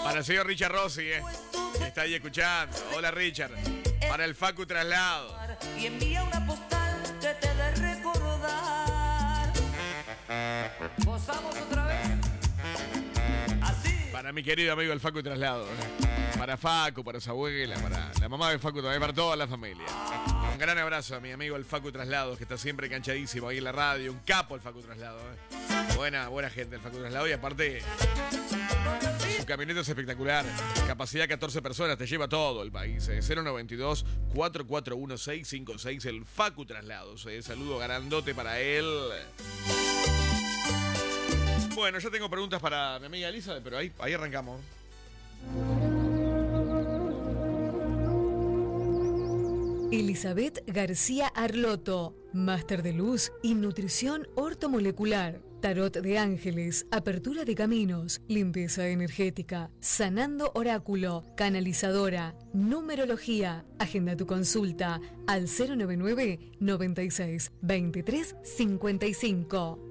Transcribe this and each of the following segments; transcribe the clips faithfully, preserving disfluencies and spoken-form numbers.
Para el señor Richard Rossi, eh, que está ahí escuchando. Hola, Richard. Para el Facu Traslado. Y envía una postal que te dé recordar. Gozamos otra vez. Así. Para mi querido amigo el Facu Traslado. eh. Para Facu, para su abuela, para la mamá de Facu también, para toda la familia. Un gran abrazo a mi amigo el Facu Traslado, que está siempre canchadísimo ahí en la radio. Un capo el Facu Traslado. Eh. Buena, buena gente el Facu Traslado. Y aparte, su camioneta es espectacular. Capacidad catorce personas, te lleva todo el país. Eh. cero noventa y dos, cuatro cuatro uno, seis cinco seis, el Facu Traslados. Eh. Saludo grandote para él. Bueno, yo tengo preguntas para mi amiga Elizabeth, pero ahí, ahí arrancamos. Elizabeth García Arloto, máster de luz y nutrición ortomolecular, tarot de ángeles, apertura de caminos, limpieza energética, sanando oráculo, canalizadora, numerología. Agenda tu consulta al cero noventa y nueve, noventa y seis, veintitrés cincuenta y cinco.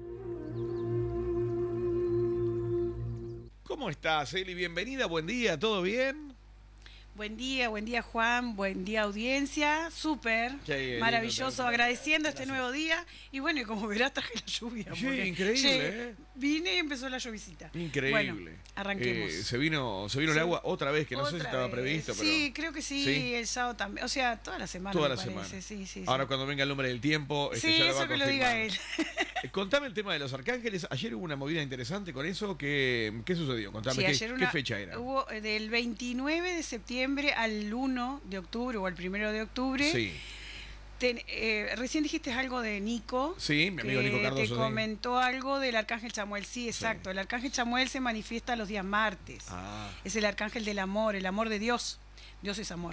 ¿Cómo estás, Eli? Bienvenida, buen día, ¿todo bien? Buen día, buen día Juan, buen día audiencia, súper, Sí, maravilloso, lindo, agradeciendo gracias. este nuevo día y bueno, y como verás traje la lluvia. Sí, porque, increíble, che, ¿eh? Vine y empezó la llovizita. Increíble. Bueno, arranquemos. Eh, se vino, se vino el Sí. agua otra vez, que no sé si Otra estaba vez. previsto, pero... Sí, creo que sí, ¿Sí? el sábado también, o sea, toda la semana Toda me la parece. semana. Sí, sí, Ahora sí. cuando venga el hombre del tiempo, este, Sí, ya lo va eso a que lo diga él. confirmar. Eh, Contame el tema de los arcángeles. Ayer hubo una movida interesante con eso. ¿Qué, qué sucedió? Contame, Sí, ¿qué, ayer qué una- fecha era? Hubo eh, del veintinueve de septiembre al uno de octubre o al primero de octubre. Sí, Ten- eh, recién dijiste algo de Nico. sí, mi amigo que Nico Cardoso. Te sí. comentó algo del Arcángel Chamuel. Sí, exacto. Sí. El Arcángel Chamuel se manifiesta los días martes. Ah, Es el Arcángel del amor, el amor de Dios. Dios es amor.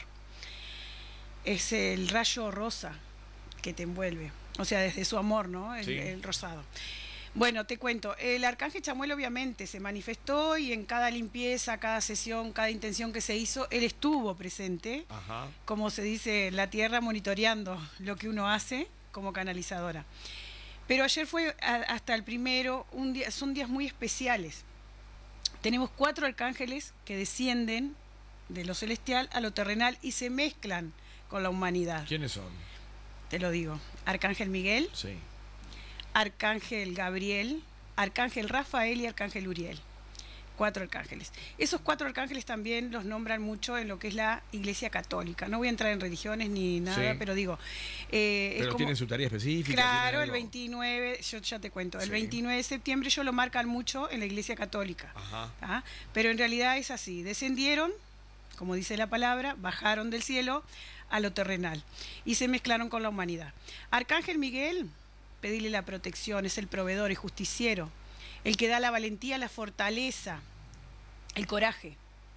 Es el rayo rosa que te envuelve. O sea, desde su amor, ¿no? El, Sí. el rosado. Bueno, te cuento. El Arcángel Chamuel obviamente se manifestó y en cada limpieza, cada sesión, cada intención que se hizo, él estuvo presente. ajá. Como se dice en la tierra, monitoreando lo que uno hace como canalizadora. Pero ayer fue a- hasta el primero, un día, son días muy especiales. Tenemos cuatro arcángeles que descienden de lo celestial a lo terrenal y se mezclan con la humanidad. ¿Quiénes son? Te lo digo. Arcángel Miguel, Sí. Arcángel Gabriel, Arcángel Rafael y Arcángel Uriel. Cuatro arcángeles. Esos cuatro arcángeles también los nombran mucho en lo que es la Iglesia Católica. No voy a entrar en religiones ni nada, Sí. pero digo... eh, es Pero como- tienen su tarea específica. Claro, tienen el algo- veintinueve, yo ya te cuento, el Sí. veintinueve de septiembre ellos lo marcan mucho en la Iglesia Católica. Ajá. ¿Ah? Pero en realidad es así, descendieron, como dice la palabra, bajaron del cielo a lo terrenal y se mezclaron con la humanidad. Arcángel Miguel, pedirle la protección, es el proveedor, el justiciero, el que da la valentía, la fortaleza, el coraje.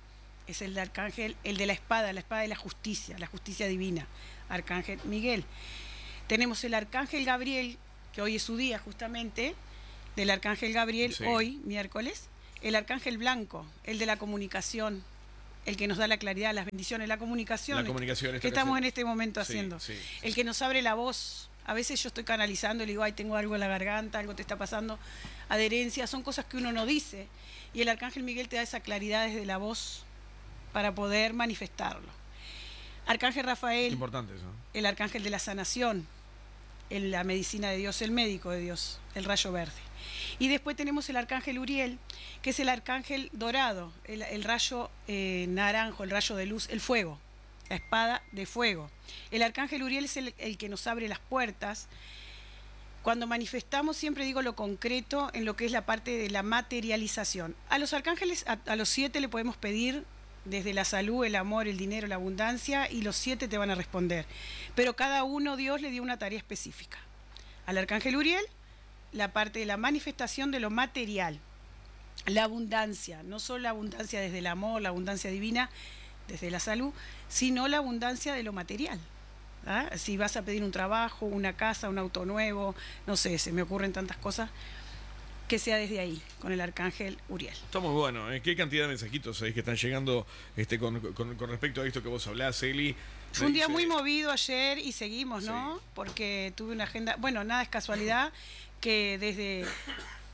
Es el de Arcángel, el de la espada, la espada de la justicia, la justicia divina, Arcángel Miguel. Tenemos el Arcángel Gabriel, que hoy es su día justamente, del Arcángel Gabriel, Sí. hoy, miércoles. El Arcángel Blanco, el de la comunicación, el que nos da la claridad, las bendiciones, la comunicación. La comunicación, esto que que estamos hacemos. en este momento Sí, haciendo. sí, sí. El que nos abre la voz. A veces yo estoy canalizando y le digo, ay, tengo algo en la garganta, algo te está pasando, adherencia, son cosas que uno no dice. Y el Arcángel Miguel te da esa claridad desde la voz para poder manifestarlo. Arcángel Qué Rafael, importante eso. el Arcángel de la sanación, el- la medicina de Dios, el médico de Dios, el rayo verde. Y después tenemos el Arcángel Uriel, que es el Arcángel dorado, el, el rayo eh, naranjo, el rayo de luz, el fuego, la espada de fuego. El Arcángel Uriel es el, el que nos abre las puertas. Cuando manifestamos, siempre digo lo concreto en lo que es la parte de la materialización. A los arcángeles, a, a los siete le podemos pedir desde la salud, el amor, el dinero, la abundancia, y los siete te van a responder. Pero cada uno, Dios le dio una tarea específica. Al Arcángel Uriel, la parte de la manifestación de lo material, la abundancia, no solo la abundancia desde el amor, la abundancia divina, desde la salud, sino la abundancia de lo material. ¿Ah? Si vas a pedir un trabajo, una casa, un auto nuevo, no sé, se me ocurren tantas cosas, que sea desde ahí, con el Arcángel Uriel. Está muy bueno, ¿eh? Qué cantidad de mensajitos ¿eh? que están llegando este, con, con, con respecto a esto que vos hablás, Eli. Fue un día Dice- muy movido ayer y seguimos, ¿no? Sí. Porque tuve una agenda, bueno, nada es casualidad, que desde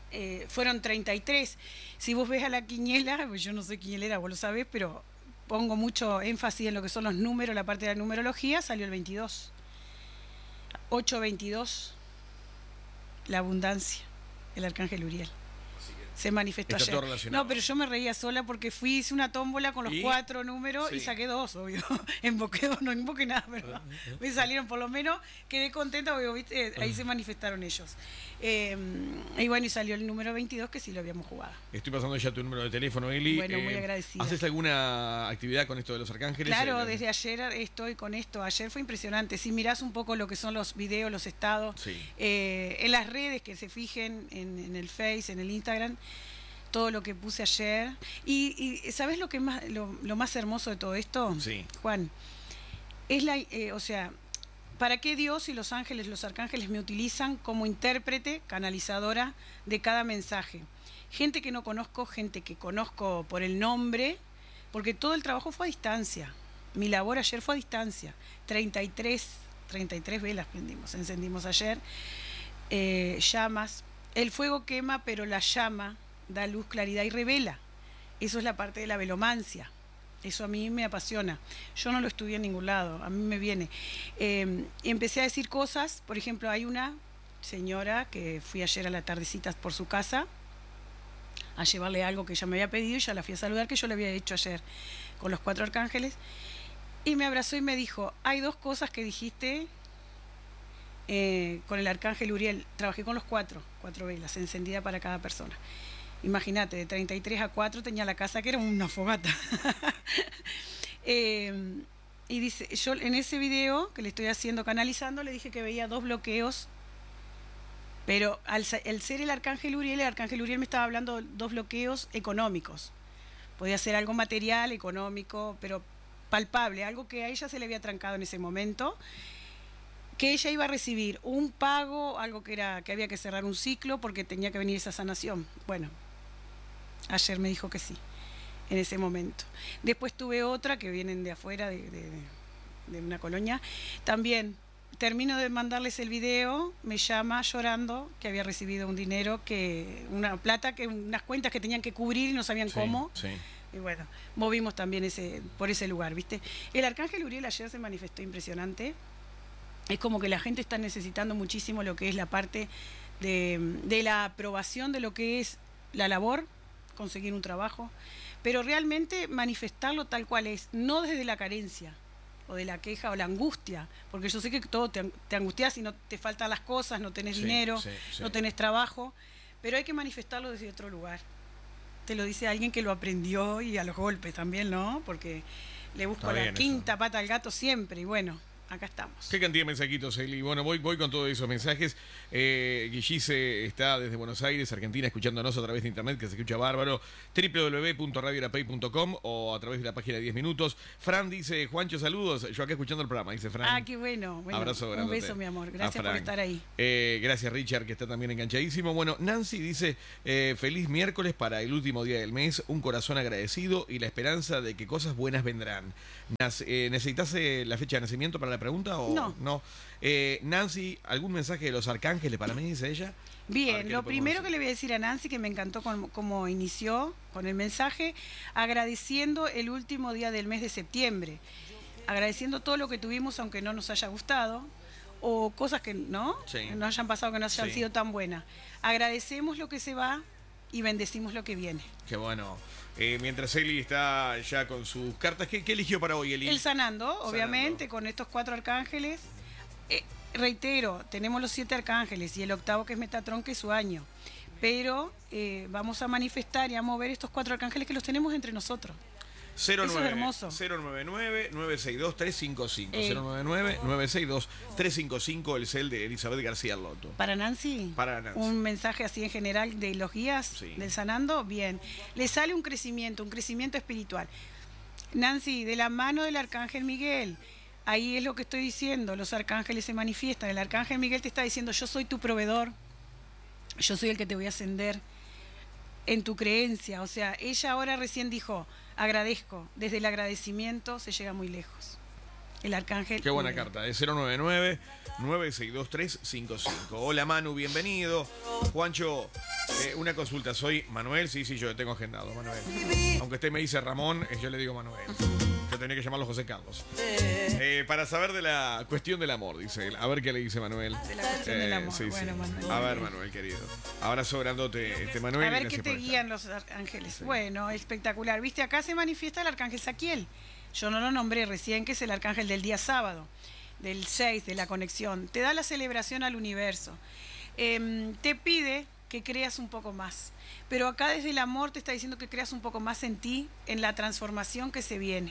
eh, fueron treinta y tres. Si vos ves a la quiniela, pues yo no soy quinielera, vos lo sabés, pero pongo mucho énfasis en lo que son los números, la parte de la numerología, salió el veintidós. ocho veintidós, la abundancia, el arcángel Uriel. Se manifestó está todo ayer. relacionado. No, pero yo me reía sola porque fui, hice una tómbola con los ¿Y? cuatro números Sí. y saqué dos, obvio. Invoqué dos, no invoqué nada, pero me salieron por lo menos, quedé contenta porque ¿viste? Ahí se manifestaron ellos. Eh, y bueno, y salió el número veintidós que sí lo habíamos jugado. Estoy pasando ya tu número de teléfono, Eli. Bueno, muy agradecida. ¿Haces alguna actividad con esto de los arcángeles? Claro, Eh, desde ayer estoy con esto. Ayer fue impresionante. Si mirás un poco lo que son los videos, los estados, Sí. eh, en las redes que se fijen, en, en el Face, en el Instagram, todo lo que puse ayer. Y, y ¿sabés lo que más, lo, lo más hermoso de todo esto, Sí. Juan? Es la, eh, o sea, ¿para qué Dios y los ángeles, los arcángeles me utilizan como intérprete, canalizadora de cada mensaje? Gente que no conozco, gente que conozco por el nombre, porque todo el trabajo fue a distancia. Mi labor ayer fue a distancia. treinta y tres, treinta y tres velas prendimos, encendimos ayer. Eh, llamas. El fuego quema, pero la llama da luz, claridad y revela. Eso es la parte de la velomancia. Eso a mí me apasiona. Yo no lo estudié en ningún lado, a mí me viene. Eh, empecé a decir cosas, por ejemplo, hay una señora que fui ayer a la tardecita por su casa a llevarle algo que ella me había pedido y ya la fui a saludar, que yo le había hecho ayer con los cuatro arcángeles, y me abrazó y me dijo, hay dos cosas que dijiste eh, con el arcángel Uriel. Trabajé con los cuatro, cuatro velas, encendida para cada persona. Imagínate, de treinta y tres a cuatro tenía la casa que era una fogata. eh, y dice, yo en ese video que le estoy haciendo, canalizando, le dije que veía dos bloqueos, pero al el ser el arcángel Uriel, el arcángel Uriel me estaba hablando de dos bloqueos económicos. Podía ser algo material, económico, pero palpable, algo que a ella se le había trancado en ese momento, que ella iba a recibir un pago, algo que era que había que cerrar un ciclo porque tenía que venir esa sanación. Bueno, ayer me dijo que sí, en ese momento. Después tuve otra que vienen de afuera, de, de, de una colonia. También termino de mandarles el video, me llama llorando que había recibido un dinero, que una plata, que unas cuentas que tenían que cubrir y no sabían Sí, cómo. sí. Y bueno, movimos también ese por ese lugar, ¿viste? El arcángel Uriel ayer se manifestó impresionante. Es como que la gente está necesitando muchísimo lo que es la parte de, de la aprobación de lo que es la labor, conseguir un trabajo, pero realmente manifestarlo tal cual es, no desde la carencia o de la queja o la angustia, porque yo sé que todo te, te angustias y no te faltan las cosas, no tenés Sí, dinero, sí, sí. no tenés trabajo, pero hay que manifestarlo desde otro lugar. Te lo dice alguien que lo aprendió y a los golpes también, ¿no? Porque le busco Está la bien quinta eso. pata al gato siempre y bueno, acá estamos. Qué cantidad de mensajitos, Eli. Bueno, voy, voy con todos esos mensajes. Eh, Guillice está desde Buenos Aires, Argentina, escuchándonos a través de internet, que se escucha bárbaro. doble u doble u doble u punto radio arapey punto com o a través de la página de diez minutos. Fran dice, Juancho, saludos. Yo acá escuchando el programa, dice Fran. Ah, qué bueno. bueno Abrazo un grandote beso, mi amor. a Gracias por Fran. estar ahí. Eh, gracias, Richard, que está también enganchadísimo. Bueno, Nancy dice, eh, feliz miércoles para el último día del mes, un corazón agradecido y la esperanza de que cosas buenas vendrán. Nas- eh, ¿Necesitas eh, la fecha de nacimiento para la pregunta o No. no? Eh, Nancy, ¿algún mensaje de los arcángeles para mí, dice ella? A ver, Bien, ¿qué lo le podemos primero decir? que le voy a decir a Nancy, que me encantó con- como inició con el mensaje, agradeciendo el último día del mes de septiembre, agradeciendo todo lo que tuvimos, aunque no nos haya gustado, o cosas que no, Sí. que no hayan pasado, que no hayan Sí. sido tan buenas. Agradecemos lo que se va y bendecimos lo que viene. Qué bueno. Eh, mientras Eli está ya con sus cartas, ¿qué, qué eligió para hoy, Eli? El sanando, obviamente, con estos cuatro arcángeles. Eh, reitero, tenemos los siete arcángeles y el octavo que es Metatrón, que es su año. Pero eh, vamos a manifestar y a mover estos cuatro arcángeles que los tenemos entre nosotros. cero Eso es hermoso. cero nueve nueve, nueve seis dos, tres cinco cinco. Eh. cero nueve nueve, nueve seis dos, tres cinco cinco, el cel de Elizabeth García Arloto. Para Nancy, Para Nancy. un mensaje así en general de los guías Sí. del sanando, bien. Le sale un crecimiento, un crecimiento espiritual. Nancy, de la mano del arcángel Miguel, ahí es lo que estoy diciendo, los arcángeles se manifiestan. El arcángel Miguel te está diciendo, yo soy tu proveedor, yo soy el que te voy a ascender en tu creencia. O sea, ella ahora recién dijo, agradezco. Desde el agradecimiento se llega muy lejos. El arcángel. Qué buena Miguel. carta, es cero nueve nueve, nueve seis dos, tres cinco cinco. Hola Manu, bienvenido. Juancho, Eh, una consulta, soy Manuel, sí, sí, yo lo tengo agendado, Manuel. Aunque usted me dice Ramón, eh, yo le digo Manuel. Yo tenía que llamarlo José Carlos. Eh, para saber de la cuestión del amor, dice él. A ver qué le dice Manuel. De la cuestión del amor. Sí, Bueno, sí. Manuel. A ver, Manuel, querido. Ahora sobrandote, este Manuel. A ver y qué gracias te por estar. guían los ángeles. Sí. Bueno, espectacular. Viste, acá se manifiesta el arcángel Saquiel. Yo no lo nombré recién, que es el arcángel del día sábado, del seis, de la conexión. Te da la celebración al universo. Eh, te pide que creas un poco más. Pero acá desde el amor te está diciendo que creas un poco más en ti, en la transformación que se viene.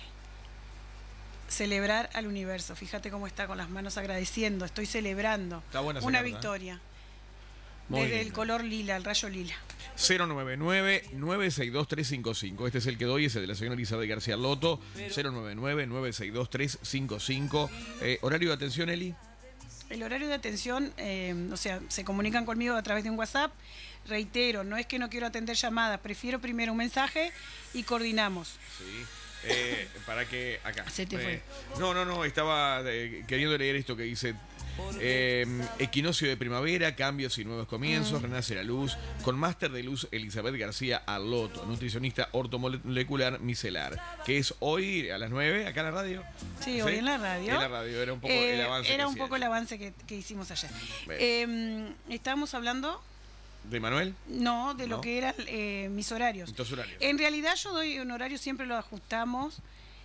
Celebrar al universo. Fíjate cómo está con las manos agradeciendo. Estoy celebrando Está buena esa una carta, ¿eh? victoria. Muy Desde el linda. color lila, el rayo lila. cero nueve nueve, nueve seis dos, tres cinco cinco. Este es el que doy, es el de la señora Elizabeth García Loto. cero nueve nueve, nueve seis dos, tres cinco cinco. Eh, ¿Horario de atención, Eli? El horario de atención, eh, o sea, se comunican conmigo a través de un WhatsApp. Reitero, no es que no quiero atender llamadas, prefiero primero un mensaje y coordinamos. Sí. Eh, para que acá. Se te Eh, no, no, no, estaba eh, queriendo leer esto que dice. Eh, equinoccio de primavera, cambios y nuevos comienzos, renace la luz, con máster de luz Elizabeth García Arloto, nutricionista ortomolecular micelar, que es hoy a las nueve, acá en la radio. Sí, hoy en la radio. En la radio, era un poco Eh, el avance. Era que un hacía poco el ella. avance que, que hicimos ayer. Bien. Eh, estábamos hablando, ¿De Manuel? no, de lo No. que eran eh, mis horarios. Estos horarios. En realidad yo doy un horario, siempre lo ajustamos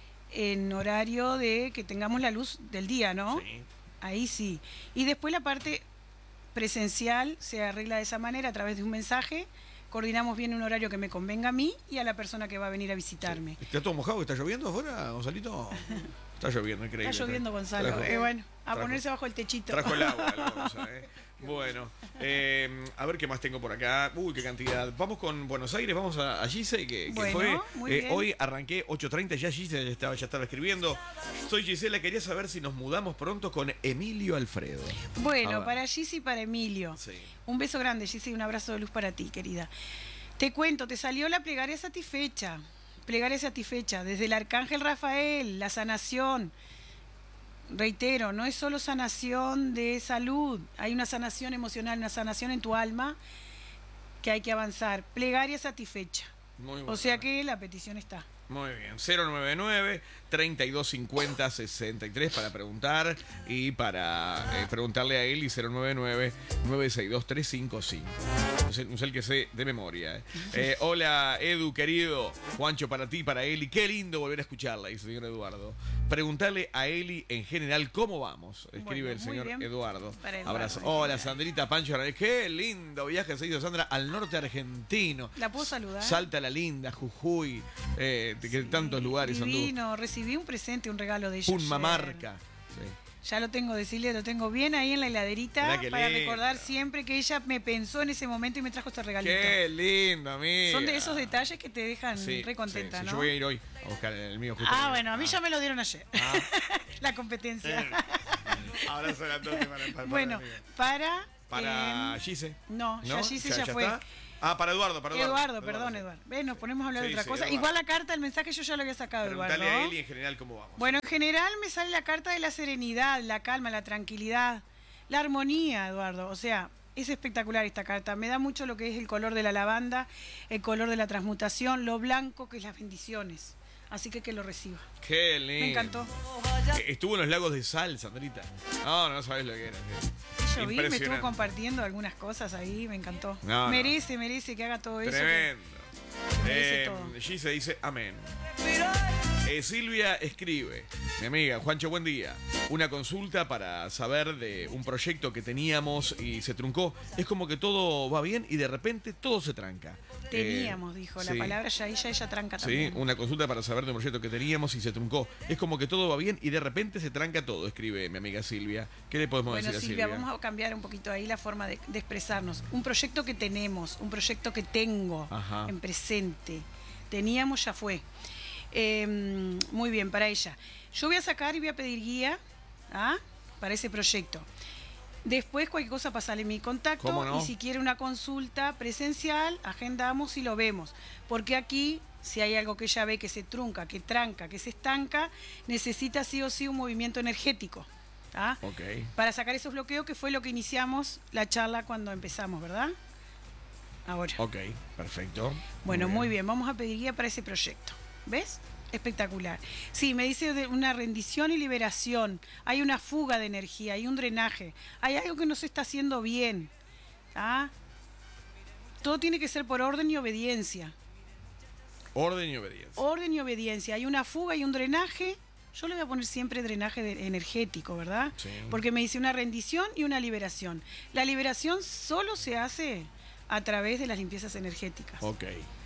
en horario de que tengamos la luz del día, ¿no? Sí. Ahí sí. Y después la parte presencial se arregla de esa manera a través de un mensaje. Coordinamos bien un horario que me convenga a mí y a la persona que va a venir a visitarme. ¿Está todo mojado? ¿Está lloviendo afuera, Gonzalito? Está lloviendo, increíble. Está lloviendo, Gonzalo. Trajo- Eh, bueno, a trajo- ponerse bajo el techito. Trajo el agua, la cosa, ¿eh? Bueno, eh, a ver qué más tengo por acá. Uy, qué cantidad. Vamos con Buenos Aires, vamos a, a Gise, que, que Bueno, fue. muy eh, bien. hoy arranqué ocho treinta, ya Gise ya estaba, ya estaba escribiendo. Soy Gisela, quería saber si nos mudamos pronto con Emilio Alfredo. A Bueno, ver. para Gis y para Emilio. Sí. Un beso grande, Gis, y un abrazo de luz para ti, querida. Te cuento, te salió la plegaria satisfecha. Plegaria satisfecha, desde el arcángel Rafael, la sanación. Reitero, no es solo sanación de salud, hay una sanación emocional, una sanación en tu alma que hay que avanzar. Plegaria satisfecha. Muy O bueno. sea que la petición está. Muy bien, cero nueve nueve, treinta y dos cincuenta, sesenta y tres para preguntar y para eh, preguntarle a él y cero nueve nueve, nueve seis dos, tres cinco cinco. No sé, no sé el que sé de memoria. Eh. Eh, hola Edu, querido. Juancho, para ti, para Eli. Qué lindo volver a escucharla, dice el señor Eduardo. Preguntarle a Eli en general cómo vamos, escribe Bueno, el muy señor bien. Eduardo. Para Eduardo, Abrazo. en Hola general. Sandrita Pancho. Qué lindo viaje se hizo Sandra al norte argentino. ¿La puedo saludar? Salta la Linda, Jujuy, eh, de que tantos lugares anduvo. Divino, recibí un presente, un regalo de ella. Punmamarca. Sí. ayer. Ya lo tengo, decirle, lo tengo bien ahí en la heladerita Mirá qué para lindo. recordar siempre que ella me pensó en ese momento y me trajo este regalito. Qué lindo, amiga. Son de esos detalles que te dejan Sí, re contenta, sí, sí. ¿no? Yo voy a ir hoy a buscar el mío justo. Ah, bueno, a mí ya me lo dieron ayer. Ah. La competencia. Abrazo grandote para, para, Bueno, para, para... para eh, Gise. no, ya Gise ya, ya fue. está. Ah, para Eduardo, para Eduardo. Eduardo, perdón, sí. Eduardo. Ven, nos ponemos a hablar Sí, de otra sí, cosa. Eduardo. Igual la carta, el mensaje yo ya lo había sacado, Eduardo. Preguntale a él y en general cómo vamos. Bueno, en general me sale la carta de la serenidad, la calma, la tranquilidad, la armonía, Eduardo. O sea, es espectacular esta carta. Me da mucho lo que es el color de la lavanda, el color de la transmutación, lo blanco que es las bendiciones. Así que que lo reciba. Qué lindo. Me encantó. Eh, Estuvo en los lagos de sal, Sandrita. No, no sabes lo que era. sí. Yo vi, me estuvo Impresionante. compartiendo algunas cosas ahí, me encantó. No, no. merece, merece que haga todo eso. Tremendo. merece Eh, todo. Gise dice amén. Eh, Silvia escribe, mi amiga, Juancho, buen día. Una consulta para saber de un proyecto que teníamos y se truncó. Es como que todo va bien y de repente todo se tranca. Teníamos, Eh, dijo. La sí. palabra ya ella, ella tranca Sí, también. una consulta para saber de un proyecto que teníamos y se truncó. Es como que todo va bien y de repente se tranca todo, escribe mi amiga Silvia. ¿Qué le podemos Bueno, decir a Silvia, Silvia? vamos a cambiar un poquito ahí la forma de, de expresarnos. Un proyecto que tenemos, un proyecto que tengo Ajá. en presente. Teníamos, ya fue. Eh, muy bien, para ella. Yo voy a sacar y voy a pedir guía ¿ah? para ese proyecto. Después, cualquier cosa, pasale mi contacto. ¿Cómo no? Y si quiere una consulta presencial, agendamos y lo vemos. Porque aquí, si hay algo que ella ve que se trunca, que tranca, que se estanca, necesita sí o sí un movimiento energético. ¿ah? Ok. Para sacar esos bloqueos, que fue lo que iniciamos la charla cuando empezamos, ¿verdad? ahora. Ok, perfecto. Bueno, muy bien, vamos a pedir guía para ese proyecto. ¿Ves? Espectacular. Sí, me dice de una rendición y liberación. Hay una fuga de energía, hay un drenaje. Hay algo que no se está haciendo bien. ¿Ah? Todo tiene que ser por orden y obediencia. Orden y obediencia. Orden y obediencia. Hay una fuga y un drenaje. Yo le voy a poner siempre drenaje de- energético, ¿verdad? Sí. Porque me dice una rendición y una liberación. La liberación solo se hace a través de las limpiezas energéticas. Ok.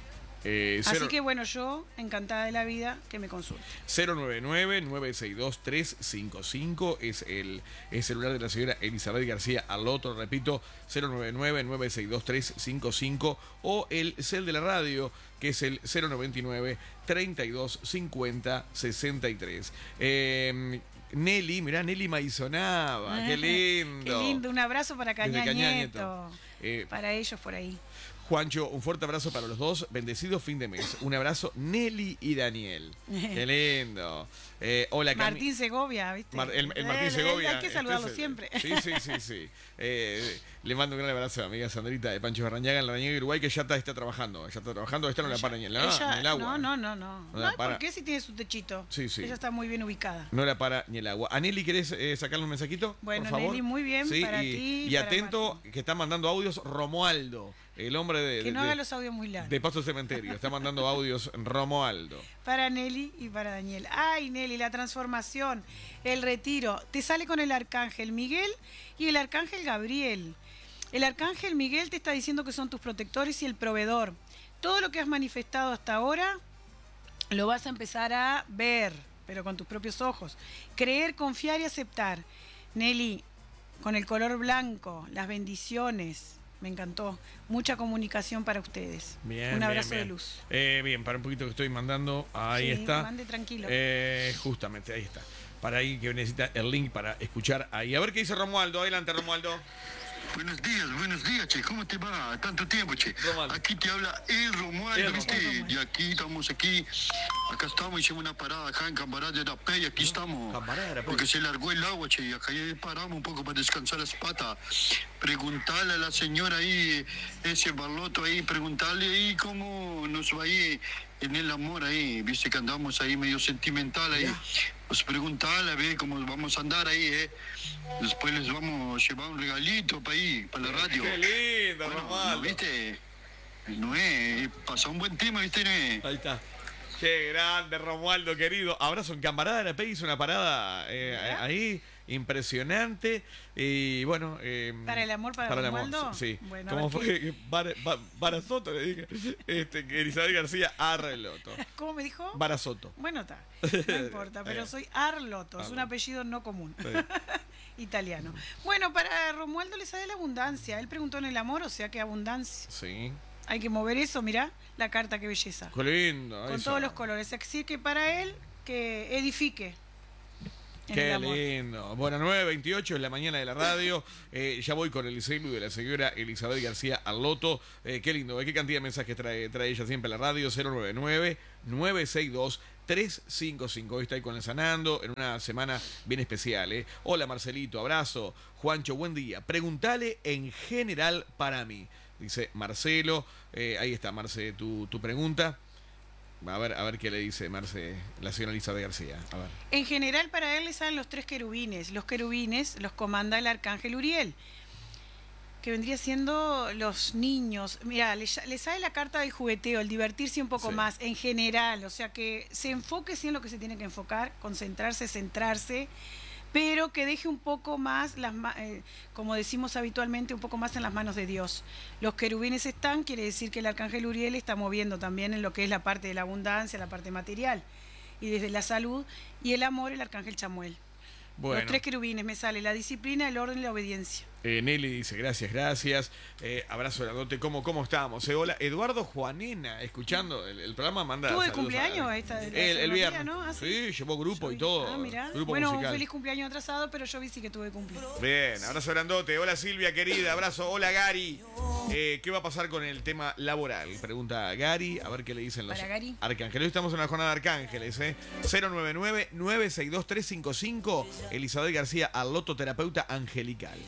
Eh, Así cero- que bueno, yo, encantada de la vida, que me consulte. cero nueve nueve, nueve seis dos, tres cinco cinco es el, el celular de la señora Elizabeth García Arloto, repito, cero nueve nueve, nueve seis dos, tres cinco cinco, o el cel de la radio, que es el cero noventa y nueve, treinta y dos, cincuenta, sesenta y tres. Eh, Nelly, mirá, Nelly Maizonaba, qué lindo. Qué lindo, un abrazo para Desde Cañañeto. Cañañeto. Eh, Para ellos por ahí. Juancho, un fuerte abrazo para los dos. Bendecido fin de mes. Un abrazo, Nelly y Daniel. Qué lindo. Eh, hola, Cami- Martín Segovia, ¿viste? Mar- el, el Martín Eh, Segovia. Hay que saludarlo Este es el- siempre. Sí, sí, sí, sí. Eh, le mando un gran abrazo a mi amiga Sandrita de Pancho Barrañaga en la Rañaga, Uruguay, que ya está, está trabajando. Ya está trabajando. Esta no la para ni el, Ella- ni el agua. No, no, no, no. No la No, para. ¿por qué si tiene su techito? Sí, sí. Ella está muy bien ubicada. No la para ni el agua. A Nelly, ¿querés eh, sacarle un mensajito? Bueno, por favor? Nelly, muy bien, Sí, para y, ti, Y para atento, Martín. que está mandando audios Romualdo, el hombre de, Que de, no de- haga los audios muy largos. de Paso Cementerio. Está mandando audios Romualdo. Para Nelly y para Daniel. Ay, Nelly, la transformación, el retiro. Te sale con el arcángel Miguel y el arcángel Gabriel. El arcángel Miguel te está diciendo que son tus protectores y el proveedor. Todo lo que has manifestado hasta ahora lo vas a empezar a ver, pero con tus propios ojos. Creer, confiar y aceptar. Nelly, con el color blanco, las bendiciones. Me encantó. Mucha comunicación para ustedes. Bien, Un abrazo bien, de bien. luz. Eh, bien, para un poquito que estoy mandando. Ahí Sí, está. mande tranquilo. Eh, justamente, ahí está. Para ahí que necesita el link para escuchar ahí. A ver qué dice Romualdo. Adelante, Romualdo. Buenos días, buenos días, che. ¿Cómo te va? Tanto tiempo, che. Romualdo. Aquí te habla el Romualdo, El ¿viste? Romualdo. Y aquí estamos aquí. Acá estamos, hicimos una parada acá en Cambará de la Pe y aquí estamos. Cambará de la Pe. Porque se largó el agua, che. Y acá ya paramos un poco para descansar las patas. Preguntarle a la señora ahí, ese Barloto ahí, preguntarle ahí cómo nos va ahí en el amor ahí. Viste que andamos ahí medio sentimental ahí. Ya. Pues preguntarle a ver cómo vamos a andar ahí, eh. Después les vamos a llevar un regalito para ahí, para la radio. Qué lindo, Bueno, Romualdo. ¿no viste? No es, pasó un buen tema, ¿viste? ¿No? Ahí está. Qué grande, Romualdo, querido. Abrazo en Cambará de la Pe, hizo una parada eh, ahí impresionante. Y bueno. eh, ¿Para el amor, para el amor, Romualdo? sí. Bueno, a ¿Cómo ver fue? Bar- Ba- Barazoto, le dije. Este, que Elizabeth García Arreloto. ¿Cómo me dijo? Barazoto. Bueno, está. No importa, pero Eh. soy Arloto, es un Arloto. apellido no común. Sí. Italiano. Bueno, para Romualdo le sale la abundancia. Él preguntó en el amor, o sea que abundancia. Sí. Hay que mover eso, mirá, la carta, qué belleza. Qué lindo. Con eso. todos los colores. Así que para él, que edifique. En el Qué amor. lindo. Bueno, nueve veintiocho es la mañana de la radio. Eh, ya voy con el celu de la señora Elizabeth García Arloto. Eh, qué lindo. ¿Qué cantidad de mensajes trae, trae ella siempre a la radio? cero nueve nueve, nueve seis dos, tres cinco cinco. Hoy está ahí con el Sanando en una semana bien especial. ¿eh? Hola Marcelito, abrazo. Juancho, buen día. Preguntale en general para mí. Dice Marcelo. Eh, ahí está, Marce, tu, tu pregunta. A ver, a ver qué le dice Marce, la señora Elizabeth García. A ver. En general, para él le salen los tres querubines. Los querubines los comanda el arcángel Uriel, que vendría siendo los niños. Mira, le, le sale la carta del jugueteo, el divertirse un poco Sí. más, en general. O sea, que se enfoque sí en lo que se tiene que enfocar, concentrarse, centrarse, pero que deje un poco más, las, ma- eh, como decimos habitualmente, un poco más en las manos de Dios. Los querubines están, quiere decir que el arcángel Uriel está moviendo también en lo que es la parte de la abundancia, la parte material, y desde la salud y el amor, el arcángel Chamuel. Bueno. Los tres querubines me sale, la disciplina, el orden y la obediencia. Eh, Nelly dice, gracias, gracias. Eh, abrazo grandote. ¿Cómo, cómo estamos? Eh, hola, Eduardo Juanena, escuchando el, el programa, manda ¿Tuvo de saludos cumpleaños a- esta- el, hace el unos viernes. días, ¿no? Ah, sí. sí, llevó grupo Yo y vi- todo. Ah, mirá. Grupo Bueno, musical. un feliz cumpleaños atrasado, pero yo vi sí que tuve cumpleaños. Bien, abrazo grandote. Hola Silvia, querida, abrazo. Hola Gary. Eh, ¿Qué va a pasar con el tema laboral? Pregunta Gary, a ver qué le dicen los Para Gary. arcángeles. Hoy estamos en una jornada de arcángeles, ¿eh? cero nueve nueve, nueve seis dos, tres cinco cinco. Elizabeth García, Arloto, terapeuta angelical. Bueno, para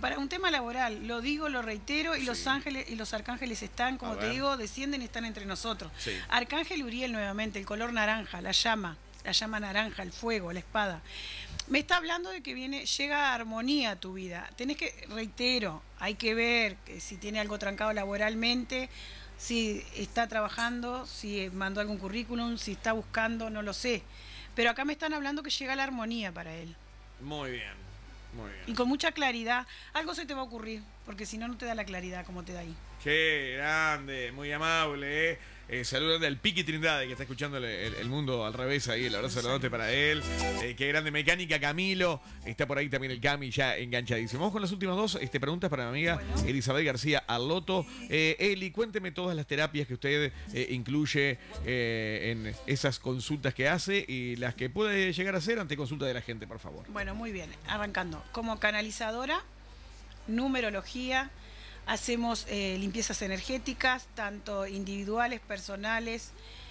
para un tema laboral, lo digo, lo reitero, y Sí. los ángeles y los arcángeles están, como A te ver. digo, descienden, están entre nosotros. Sí. Arcángel Uriel nuevamente, el color naranja, la llama, la llama naranja, el fuego, la espada. Me está hablando de que viene, llega armonía a tu vida. Tenés que, reitero, hay que ver que si tiene algo trancado laboralmente, si está trabajando, si mandó algún currículum, si está buscando, no lo sé. Pero acá me están hablando que llega la armonía para él. Muy bien, muy bien. Y con mucha claridad, algo se te va a ocurrir, porque si no, no te da la claridad como te da ahí. Qué grande, muy amable, ¿eh? Eh, saludos del Piqui Trindade, que está escuchando el, el- el mundo al revés ahí, el abrazo grandote para él. Eh, qué grande mecánica, Camilo. Está por ahí también el Cami ya enganchadísimo. Vamos con las últimas dos este, preguntas para mi amiga Bueno. Elizabeth García Arloto. Eh, Eli, cuénteme todas las terapias que usted eh, incluye eh, en esas consultas que hace y las que puede llegar a hacer ante consulta de la gente, por favor. Bueno, muy bien, arrancando. Como canalizadora, numerología, hacemos eh, limpiezas energéticas, tanto individuales, personales,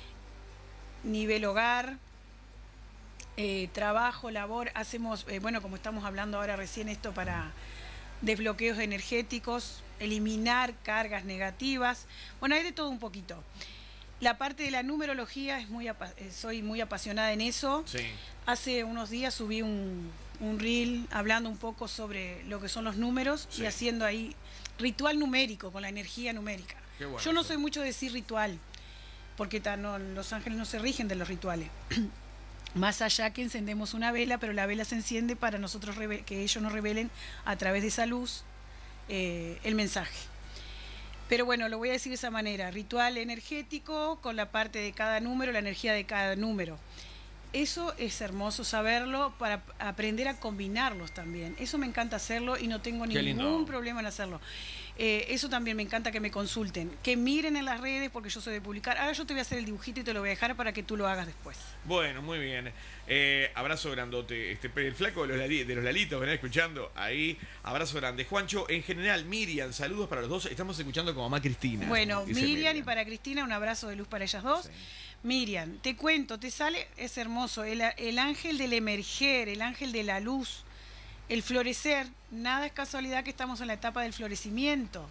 nivel hogar, eh, trabajo, labor. Hacemos, eh, bueno, como estamos hablando ahora recién, esto para desbloqueos energéticos, eliminar cargas negativas. Bueno, hay de todo un poquito. La parte de la numerología, es muy apa- eh, soy muy apasionada en eso. Sí. Hace unos días subí un, un reel hablando un poco sobre lo que son los números Sí. y haciendo ahí ritual numérico, con la energía numérica. Qué bueno Yo no eso. soy mucho de decir ritual, porque ta- no, los ángeles no se rigen de los rituales. Más allá que encendemos una vela, pero la vela se enciende para nosotros reve- que ellos nos revelen a través de esa luz eh, el mensaje. Pero bueno, lo voy a decir de esa manera, ritual energético con la parte de cada número, la energía de cada número. Eso es hermoso saberlo para aprender a combinarlos también. Eso me encanta hacerlo y no tengo Qué lindo. ningún problema en hacerlo. Eh, eso también me encanta que me consulten, que miren en las redes porque yo soy de publicar. Ahora yo te voy a hacer el dibujito y te lo voy a dejar para que tú lo hagas después. Bueno, muy bien. Eh, abrazo grandote. Este, el flaco de los, lali- de los lalitos, ¿verdad? Escuchando ahí. Abrazo grande. Juancho, en general, Miriam, saludos para los dos. Estamos escuchando como mamá Cristina. Bueno, dice Miriam, y para Cristina un abrazo de luz para ellas dos. Sí. Miriam, te cuento, te sale, es hermoso, el, el ángel del emerger, el ángel de la luz, el florecer. Nada es casualidad que estamos en la etapa del florecimiento,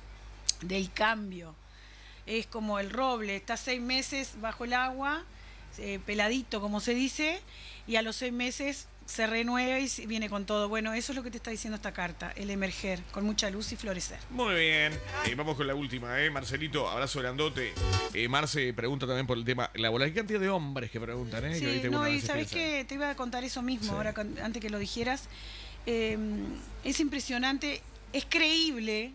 del cambio. Es como el roble, está seis meses bajo el agua, eh, peladito como se dice, y a los seis meses se renueva y se- viene con todo. Bueno, eso es lo que te está diciendo esta carta, el emerger, con mucha luz y florecer. Muy bien. Eh, vamos con la última, ¿eh? Marcelito, abrazo grandote. Eh, Marce pregunta también por el tema laboral. ¿Qué cantidad de hombres que preguntan, eh? Que Sí, viste, no, uno a y veces sabés piensa. que te iba a contar eso mismo, Sí. ahora con- antes que lo dijeras. Eh, es impresionante, es creíble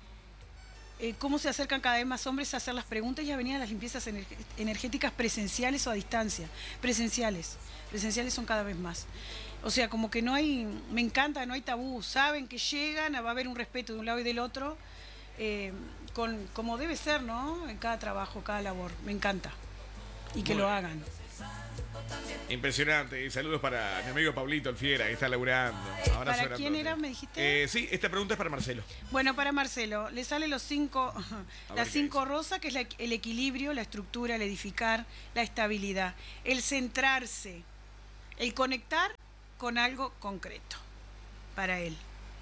eh, cómo se acercan cada vez más hombres a hacer las preguntas y a venir a las limpiezas energe- energéticas presenciales o a distancia. Presenciales. Presenciales son cada vez más. O sea, como que no hay, me encanta, no hay tabú. Saben que llegan, va a haber un respeto de un lado y del otro, eh, con, como debe ser, ¿no? En cada trabajo, cada labor. Me encanta. Y que Muy lo bien. hagan. Impresionante. Y saludos para mi amigo Pablito, el Fiera, que está laburando. Abrazo ¿Para grandote. quién era, me dijiste? Eh, sí, esta pregunta es para Marcelo. Bueno, para Marcelo, le sale los cinco, ver las qué cinco dice. rosas, que es la- el equilibrio, la estructura, el edificar, la estabilidad, el centrarse, el conectar con algo concreto para él.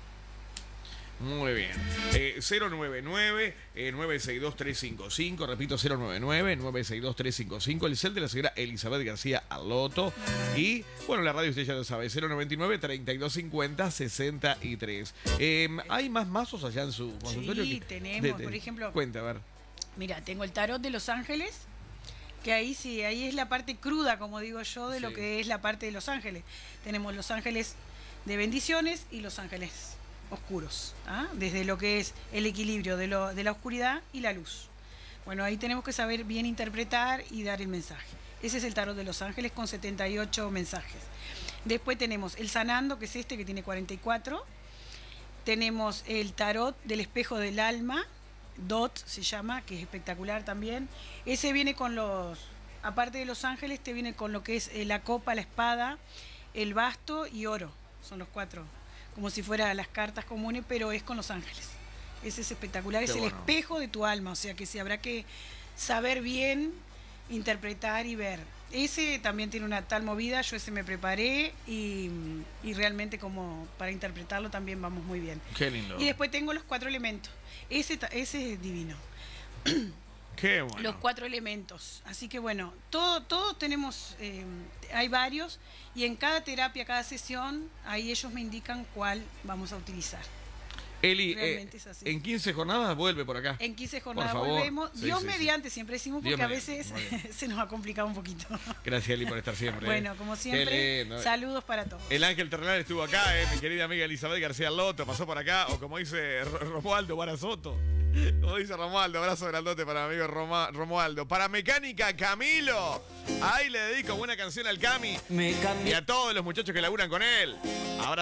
Muy bien. Eh, cero nueve nueve, eh, nueve seis dos tres cinco cinco, repito, cero nueve nueve, nueve seis dos tres cinco cinco, el cel de la señora Elizabeth García Arloto. Y, bueno, la radio usted ya lo sabe, cero noventa y nueve, treinta y dos cincuenta, sesenta y tres. Eh, ¿Hay más mazos allá en su consultorio? Sí, que- tenemos, por ejemplo- Cuenta, a ver. Mira, tengo el tarot de los ángeles, que ahí sí, ahí es la parte cruda, como digo yo, de lo Sí. que es la parte de los ángeles. Tenemos los ángeles de bendiciones y los ángeles oscuros, ¿ah? Desde lo que es el equilibrio de, lo, de la oscuridad y la luz. Bueno, ahí tenemos que saber bien interpretar y dar el mensaje. Ese es el tarot de los ángeles con setenta y ocho mensajes. Después tenemos el sanando, que es este que tiene cuarenta y cuatro. Tenemos el tarot del espejo del alma, D O T se llama, que es espectacular también. Ese viene con los, aparte de los ángeles, te viene con lo que es eh, la copa, la espada, el basto y oro. Son los cuatro, como si fueran las cartas comunes, pero es con los ángeles. Ese es espectacular, Qué es el bueno. espejo de tu alma, o sea que sí habrá que saber bien interpretar y ver. ese también tiene una tal movida, yo ese me preparé y, y realmente como para interpretarlo también vamos muy bien. Qué lindo. Y después tengo los cuatro elementos. Ese, ese es divino. Qué bueno. Los cuatro elementos. Así que bueno, todo, todos tenemos, eh, hay varios, y en cada terapia, cada sesión, ahí ellos me indican cuál vamos a utilizar. Eli, eh, en quince jornadas vuelve por acá. En quince jornadas por favor. volvemos. Sí, Dios sí, mediante, sí. Siempre decimos, porque Dios a veces se nos ha complicado un poquito. Gracias, Eli, por estar siempre. Bueno, como siempre, saludos para todos. El Ángel Terrenal estuvo acá, eh, mi querida amiga Elizabeth García Loto, pasó por acá, o como dice Romualdo Barazoto. Como dice Romualdo, abrazo grandote para mi amigo Roma, Romualdo. Para Mecánica Camilo, ahí le dedico buena canción al Cami. Me y a todos los muchachos que laburan con él. Abrazo.